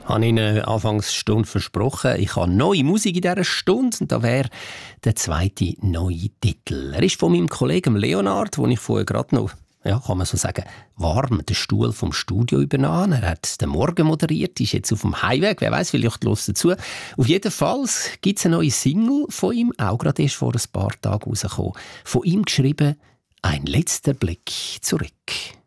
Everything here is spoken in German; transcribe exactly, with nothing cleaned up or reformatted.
Ich habe Ihnen Anfangsstunde versprochen, ich habe neue Musik in dieser Stunde und da wäre der zweite neue Titel. Er ist von meinem Kollegen Leonard, den ich vorher gerade noch, ja, kann man so sagen, warm den Stuhl vom Studio übernahm. Er hat den Morgen moderiert, ist jetzt auf dem Heimweg, wer weiß, vielleicht hört er zu. Auf jeden Fall gibt es eine neue Single von ihm, auch gerade erst vor ein paar Tagen rausgekommen. Von ihm geschrieben, «Ein letzter Blick zurück».